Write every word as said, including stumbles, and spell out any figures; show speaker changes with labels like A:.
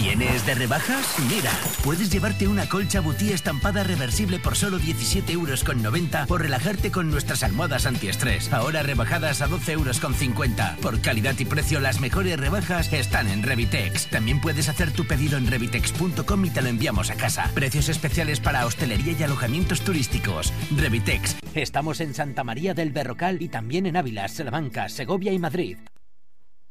A: ¿Vienes de rebajas? Mira, puedes llevarte una colcha Butí estampada reversible por solo diecisiete euros con noventa o relajarte con nuestras almohadas antiestrés. Ahora rebajadas a doce euros con cincuenta. Por calidad y precio, las mejores rebajas están en Revitex. También puedes hacer tu pedido en revitex punto com y te lo enviamos a casa. Precios especiales para hostelería y alojamientos turísticos. Revitex. Estamos en Santa María del Berrocal y también en Ávila, Salamanca, Segovia y Madrid.